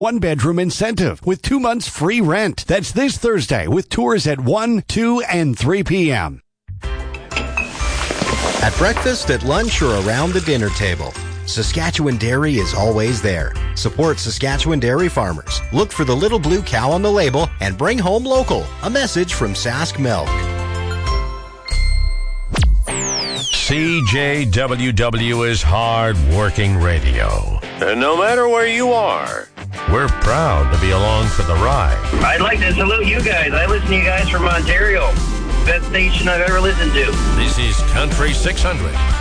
1-bedroom incentive with 2 months free rent. That's this Thursday with tours at 1, 2, and 3 p.m. At breakfast, at lunch, or around the dinner table, Saskatchewan Dairy is always there. Support Saskatchewan dairy farmers. Look for the little blue cow on the label and bring home local. A message from Sask Milk. CJWW is hard-working radio. And no matter where you are, we're proud to be along for the ride. I'd like to salute you guys. I listen to you guys from Ontario. Best station I've ever listened to. This is Country 600.